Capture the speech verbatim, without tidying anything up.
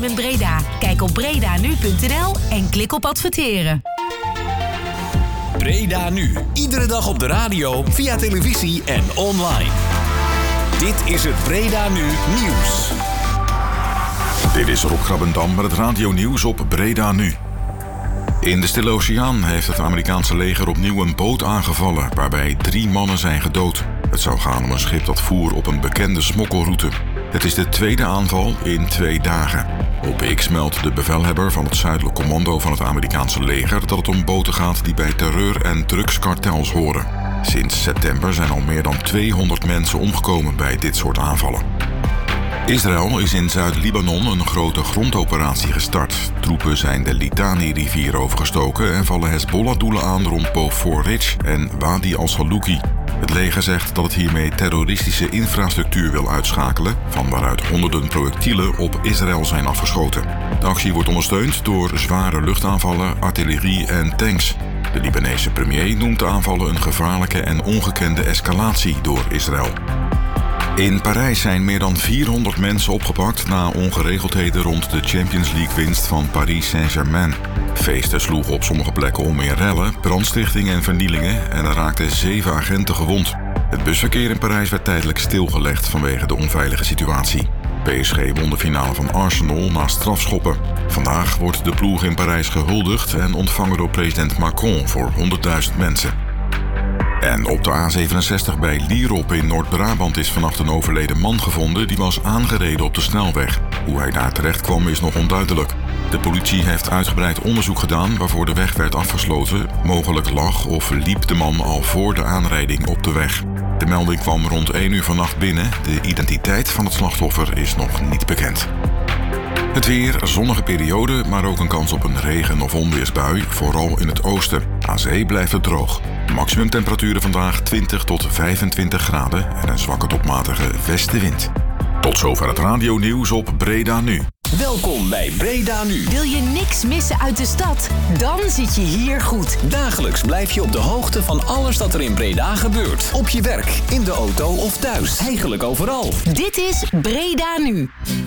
Entertainment Breda. Kijk op bredanu punt n l en klik op adverteren. Breda Nu. Iedere dag op de radio, via televisie en online. Dit is het Breda Nu Nieuws. Dit is Rob Grabbendam met het radionieuws op Breda Nu. In de Stille Oceaan heeft het Amerikaanse leger opnieuw een boot aangevallen, waarbij drie mannen zijn gedood. Het zou gaan om een schip dat voer op een bekende smokkelroute. Het is de tweede aanval in twee dagen. Op X meldt de bevelhebber van het Zuidelijk Commando van het Amerikaanse leger dat het om boten gaat die bij terreur- en drugskartels horen. Sinds september zijn al meer dan tweehonderd mensen omgekomen bij dit soort aanvallen. Israël is in Zuid-Libanon een grote grondoperatie gestart. Troepen zijn de Litani-rivier overgestoken en vallen Hezbollah-doelen aan rond Beaufort Ridge en Wadi al-Saluki. Het leger zegt dat het hiermee terroristische infrastructuur wil uitschakelen, van waaruit honderden projectielen op Israël zijn afgeschoten. De actie wordt ondersteund door zware luchtaanvallen, artillerie en tanks. De Libanese premier noemt de aanvallen een gevaarlijke en ongekende escalatie door Israël. In Parijs zijn meer dan vierhonderd mensen opgepakt na ongeregeldheden rond de Champions League-winst van Paris Saint-Germain. Feesten sloegen op sommige plekken om in rellen, brandstichtingen en vernielingen en er raakten zeven agenten gewond. Het busverkeer in Parijs werd tijdelijk stilgelegd vanwege de onveilige situatie. P S G won de finale van Arsenal na strafschoppen. Vandaag wordt de ploeg in Parijs gehuldigd en ontvangen door president Macron voor honderdduizend mensen. En op de A zevenenzestig bij Lierop in Noord-Brabant is vannacht een overleden man gevonden die was aangereden op de snelweg. Hoe hij daar terecht kwam is nog onduidelijk. De politie heeft uitgebreid onderzoek gedaan waarvoor de weg werd afgesloten. Mogelijk lag of liep de man al voor de aanrijding op de weg. De melding kwam rond één uur vannacht binnen. De identiteit van het slachtoffer is nog niet bekend. Het weer, zonnige periode, maar ook een kans op een regen- of onweersbui, vooral in het oosten. Aan zee blijft het droog. Maximumtemperaturen vandaag twintig tot vijfentwintig graden en een zwakke tot matige westenwind. Tot zover het radionieuws op Breda Nu. Welkom bij Breda Nu. Wil je niks missen uit de stad? Dan zit je hier goed. Dagelijks blijf je op de hoogte van alles dat er in Breda gebeurt. Op je werk, in de auto of thuis. Eigenlijk overal. Dit is Breda Nu.